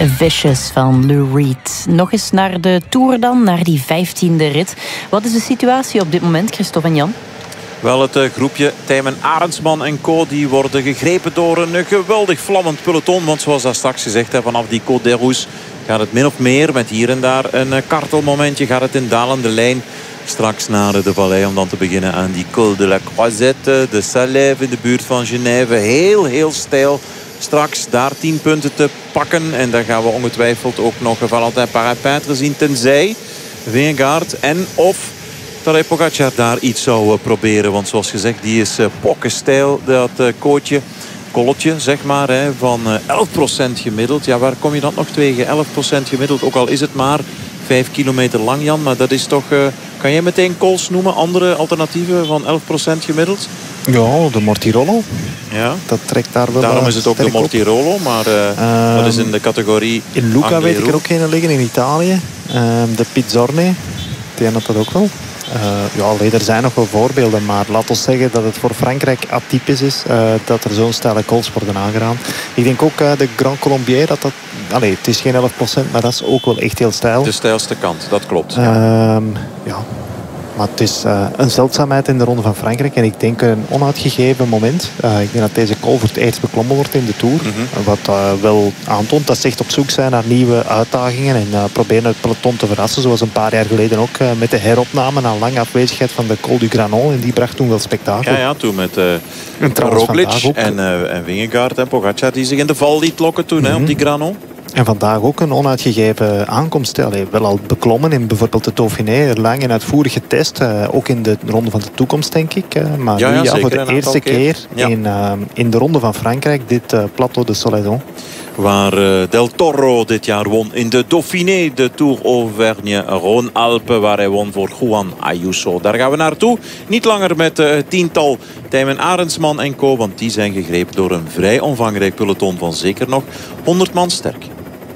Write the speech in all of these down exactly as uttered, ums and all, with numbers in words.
Vicious van Lou Reed. Nog eens naar de Tour dan, naar die vijftiende rit. Wat is de situatie op dit moment, Christophe en Jan? Wel, het uh, groepje Tijmen Arendsman en co. die worden gegrepen door een geweldig vlammend peloton. Want zoals dat straks gezegd hè, vanaf die Côte d'Erousse gaat het min of meer met hier en daar een uh, kartelmomentje. Gaat het in dalende lijn straks naar de vallei om dan te beginnen aan die Col de la Croisette. De Salève in de buurt van Genève. Heel, heel steil. Straks daar tien punten te pakken. En dan gaan we ongetwijfeld ook nog Valentin Parapintre zien. Tenzij Vingegaard en of Tadej Pogacar daar iets zou proberen. Want zoals gezegd, die is pokkensteil. Dat kootje, kolletje zeg maar, hè, van elf procent gemiddeld. Ja, waar kom je dan nog tegen? elf procent gemiddeld, ook al is het maar vijf kilometer lang, Jan. Maar dat is toch... Uh, kan jij meteen calls noemen? Andere alternatieven van elf procent gemiddeld? Ja, de Mortirolo. Ja. Dat trekt daar wel. Daarom is het ook de Mortirolo. Maar uh, um, dat is in de categorie in Luca Angliru. Weet ik er ook geen liggen in Italië. Um, de Pizzorne. Die had dat ook wel. Uh, ja, allee, er zijn nog wel voorbeelden, maar laat ons zeggen dat het voor Frankrijk atypisch is uh, dat er zo'n steile calls worden aangedaan. Ik denk ook uh, de Grand Colombier, dat dat... Allee, het is geen elf procent, maar dat is ook wel echt heel steil. De steilste kant, dat klopt. Uh, ja. ja, maar het is uh, een zeldzaamheid in de Ronde van Frankrijk. En ik denk een onuitgegeven moment. Uh, ik denk dat deze call voor het eerst beklommen wordt in de Tour. Mm-hmm. Wat uh, wel aantoont dat ze echt op zoek zijn naar nieuwe uitdagingen. En uh, proberen het peloton te verrassen. Zoals een paar jaar geleden ook uh, met de heropname na lange afwezigheid van de Col du Granon. En die bracht toen wel spektakel. Ja, ja, toen met uh, Roglic en, uh, en Vingegaard en Pogacar die zich in de val liet lokken toen, mm-hmm. hè, op die Granon. En vandaag ook een onuitgegeven aankomst. Allee, wel al beklommen in bijvoorbeeld de Dauphiné. Lang en uitvoerig getest. Uh, ook in de Ronde van de Toekomst, denk ik. Uh, maar ja, nu ja, ja, voor de eerste keer, keer ja. in, uh, in de Ronde van Frankrijk. Dit uh, Plateau de Soledad. Waar uh, Del Toro dit jaar won in de Dauphiné. De Tour Auvergne-Rhône-Alpes. Waar hij won voor Juan Ayuso. Daar gaan we naartoe. Niet langer met uh, het tiental Tijmen Arendsman en co. Want die zijn gegrepen door een vrij omvangrijk peloton van zeker nog honderd man sterk.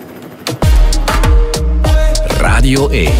Radio één.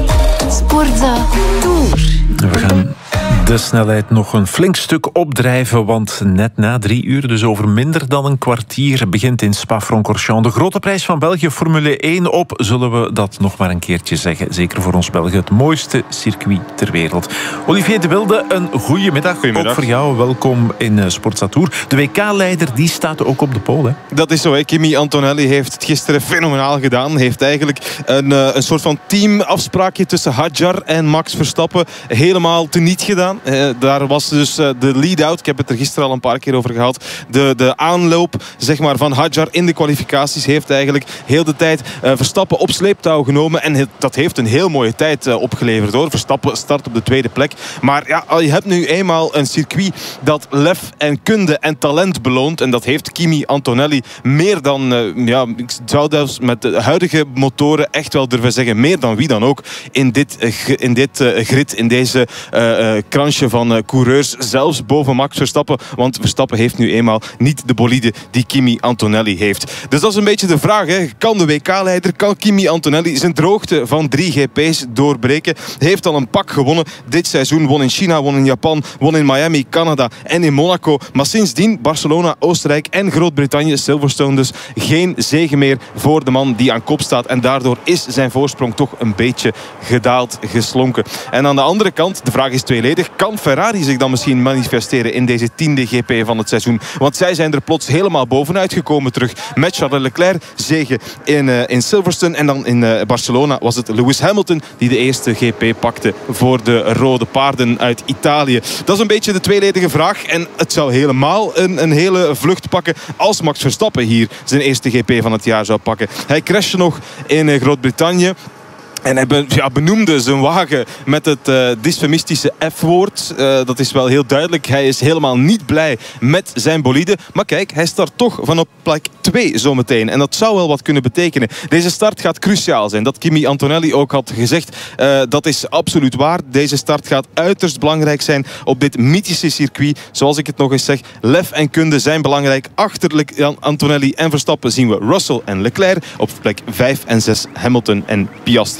Sportza Tour. We gaan de snelheid nog een flink stuk opdrijven, want net na drie uur, dus over minder dan een kwartier, begint in Spa-Francorchamps de grote prijs van België, Formule één op. Zullen we dat nog maar een keertje zeggen. Zeker voor ons België, het mooiste circuit ter wereld. Olivier de Wilde, een goede middag. Ook voor jou, welkom in uh, Sportza Tour. De W K-leider, die staat ook op de pole. Hè? Dat is zo, hè. Kimi Antonelli heeft het gisteren fenomenaal gedaan. Heeft eigenlijk een, uh, een soort van teamafspraakje tussen Hadjar en Max Verstappen helemaal teniet gedaan. Uh, daar was dus uh, de lead-out. Ik heb het er gisteren al een paar keer over gehad. De, de aanloop zeg maar, van Hadjar in de kwalificaties heeft eigenlijk heel de tijd uh, Verstappen op sleeptouw genomen. En het, dat heeft een heel mooie tijd uh, opgeleverd, hoor. Verstappen start op de tweede plek. Maar ja, je hebt nu eenmaal een circuit dat lef en kunde en talent beloont. En dat heeft Kimi Antonelli meer dan... Uh, ja, ik zou zelfs met de huidige motoren echt wel durven zeggen, meer dan wie dan ook in dit, uh, in dit uh, grid, in deze uh, uh, kransje van uh, coureurs, zelfs boven Max Verstappen, want Verstappen heeft nu eenmaal niet de bolide die Kimi Antonelli heeft. Dus dat is een beetje de vraag, hè. Kan de W K-leider, kan Kimi Antonelli zijn droogte van drie G P's doorbreken? Hij heeft al een pak gewonnen dit seizoen, won in China, won in Japan, won in Miami, Canada en in Monaco, maar sindsdien Barcelona, Oostenrijk en Groot-Brittannië, Silverstone dus, geen zege meer voor de man die aan kop staat, en daardoor is zijn voorsprong toch een beetje gedaald, geslonken. En aan de andere kant, de vraag is tweeledig, kan Ferrari zich dan misschien manifesteren in deze tiende G P van het seizoen? Want zij zijn er plots helemaal bovenuit gekomen terug. Met Charles Leclerc, zege in, uh, in Silverstone. En dan in uh, Barcelona was het Lewis Hamilton die de eerste G P pakte voor de rode paarden uit Italië. Dat is een beetje de tweeledige vraag. En het zou helemaal een, een hele vlucht pakken als Max Verstappen hier zijn eerste G P van het jaar zou pakken. Hij crashte nog in uh, Groot-Brittannië. En hij be, ja, benoemde zijn wagen met het uh, dysfemistische F-woord. Uh, dat is wel heel duidelijk. Hij is helemaal niet blij met zijn bolide. Maar kijk, hij start toch van op plek twee zometeen. En dat zou wel wat kunnen betekenen. Deze start gaat cruciaal zijn. Dat Kimi Antonelli ook had gezegd. Uh, dat is absoluut waar. Deze start gaat uiterst belangrijk zijn op dit mythische circuit. Zoals ik het nog eens zeg. Lef en kunde zijn belangrijk. Achter Antonelli en Verstappen zien we Russell en Leclerc. Op plek vijf en zes Hamilton en Piastri.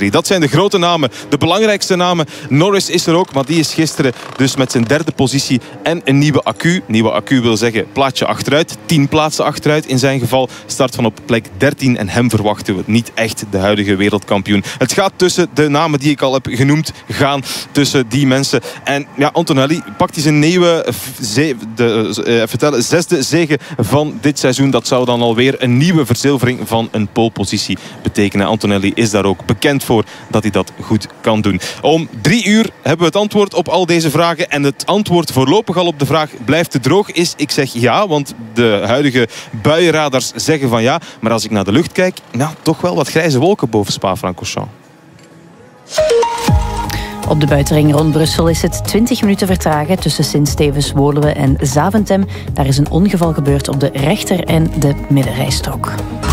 Antonelli. Dat zijn de grote namen, de belangrijkste namen. Norris is er ook, maar die is gisteren dus met zijn derde positie en een nieuwe accu. Nieuwe accu wil zeggen plaatsje achteruit, tien plaatsen achteruit in zijn geval. Start van op plek dertien en hem verwachten we niet echt de huidige wereldkampioen. Het gaat tussen de namen die ik al heb genoemd gaan, tussen die mensen. En ja, Antonelli pakt hij zijn nieuwe ze- de, uh, vertellen, zesde zege van dit seizoen. Dat zou dan alweer een nieuwe verzilvering van een polepositie betekenen. Antonelli is daar ook bekend voor dat hij dat goed kan doen. Om drie uur hebben we het antwoord op al deze vragen. En het antwoord voorlopig al op de vraag blijft het droog is, ik zeg ja, want de huidige buienradars zeggen van ja. Maar als ik naar de lucht kijk, nou, toch wel wat grijze wolken boven Spa-Francorchamps. Op de buitenring rond Brussel is het twintig minuten vertragen tussen Sint-Stevens, Woluwe en Zaventem. Daar is een ongeval gebeurd op de rechter- en de middenrijstrook.